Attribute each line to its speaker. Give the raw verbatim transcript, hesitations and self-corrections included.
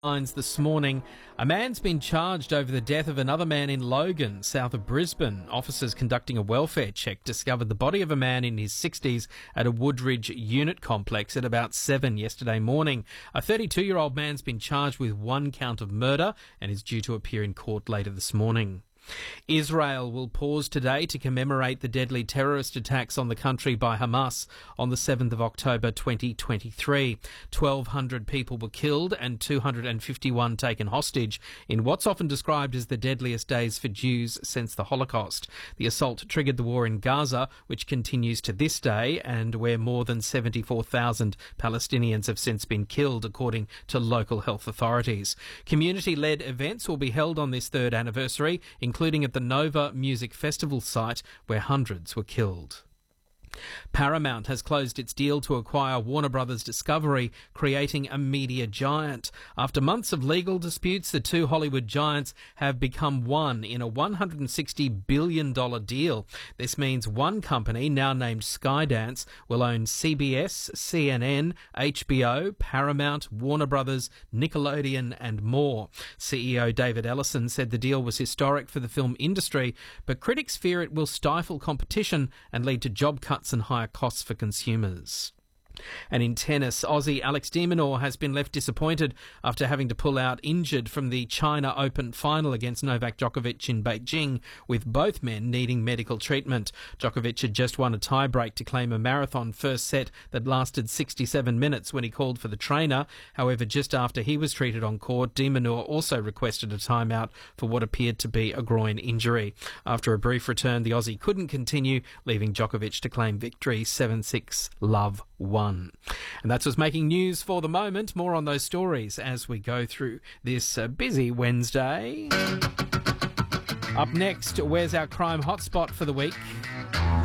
Speaker 1: Lines this morning. A man's been charged over the death of another man in Logan, south of Brisbane. Officers conducting a welfare check discovered the body of a man in his sixties at a Woodridge unit complex at about seven yesterday morning. A thirty-two-year-old man's been charged with one count of murder and is due to appear in court later this morning. Israel will pause today to commemorate the deadly terrorist attacks on the country by Hamas on the seventh of October twenty twenty-three. twelve hundred people were killed and two hundred fifty-one taken hostage in what's often described as the deadliest days for Jews since the Holocaust. The assault triggered the war in Gaza, which continues to this day, and where more than seventy-four thousand Palestinians have since been killed, according to local health authorities. Community-led events will be held on this third anniversary, including at the Nova Music Festival site, where hundreds were killed. Paramount has closed its deal to acquire Warner Brothers Discovery, creating a media giant. After months of legal disputes, the two Hollywood giants have become one in a one hundred sixty billion dollars deal. This means one company, now named Skydance, will own C B S, C N N, H B O, Paramount, Warner Brothers, Nickelodeon and more. C E O David Ellison said the deal was historic for the film industry, but critics fear it will stifle competition and lead to job cuts and higher costs for consumers. And in tennis, Aussie Alex de Minaur has been left disappointed after having to pull out injured from the China Open final against Novak Djokovic in Beijing, with both men needing medical treatment. Djokovic had just won a tie-break to claim a marathon first set that lasted sixty-seven minutes when he called for the trainer. However, just after he was treated on court, de Minaur also requested a timeout for what appeared to be a groin injury. After a brief return, the Aussie couldn't continue, leaving Djokovic to claim victory seven six, love one. And that's what's making news for the moment. More on those stories as we go through this uh, busy Wednesday. Up next, where's our crime hotspot for the week?